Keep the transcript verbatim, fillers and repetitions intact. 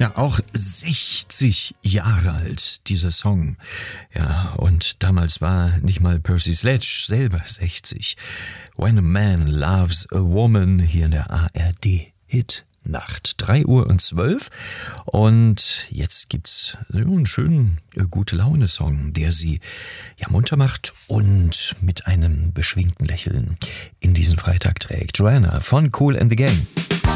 Ja, auch sechzig Jahre alt, dieser Song. Ja, und damals war nicht mal Percy Sledge selber sechzig. When a Man Loves a Woman, hier in der A R D-Hit. Nacht, drei Uhr und zwölf. Und jetzt gibt's so einen schönen äh, Gute-Laune-Song, der sie ja munter macht und mit einem beschwingten Lächeln in diesen Freitag trägt. Joanna von Kool and the Gang.